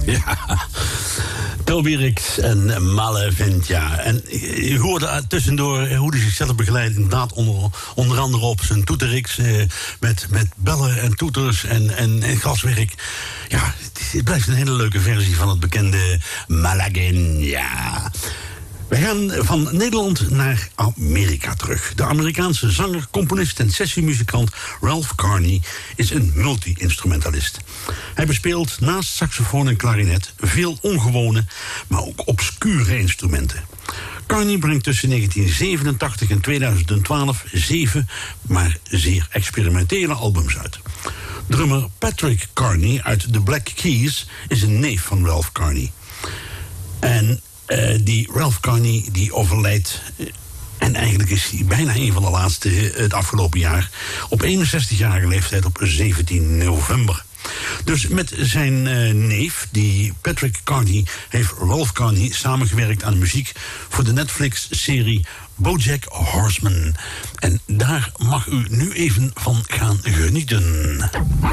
Ja, Toby Rix en Maleventia. En je hoorde tussendoor hoe hij zichzelf begeleidt. Inderdaad, onder andere op zijn toeterix. Met bellen en toeters en glaswerk. Ja, het blijft een hele leuke versie van het bekende Malagueña. We gaan van Nederland naar Amerika terug. De Amerikaanse zanger, componist en sessiemuzikant Ralph Carney is een multi-instrumentalist. Hij bespeelt naast saxofoon en klarinet veel ongewone, maar ook obscure instrumenten. Carney brengt tussen 1987 en 2012 7, maar zeer experimentele albums uit. Drummer Patrick Carney uit The Black Keys is een neef van Ralph Carney. En die Ralph Carney die overlijdt, en eigenlijk is hij bijna een van de laatste het afgelopen jaar, op 61-jarige leeftijd op 17 november. Dus met zijn neef, die Patrick Carney, heeft Ralph Carney samengewerkt aan muziek voor de Netflix-serie BoJack Horseman. En daar mag u nu even van gaan genieten.